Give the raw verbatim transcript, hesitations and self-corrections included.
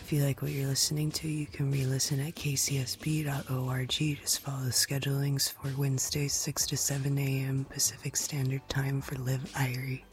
If you like what you're listening to, you can re-listen at k c s b dot org. Just follow the schedulings for Wednesdays six to seven a.m. Pacific Standard Time for Live Irie.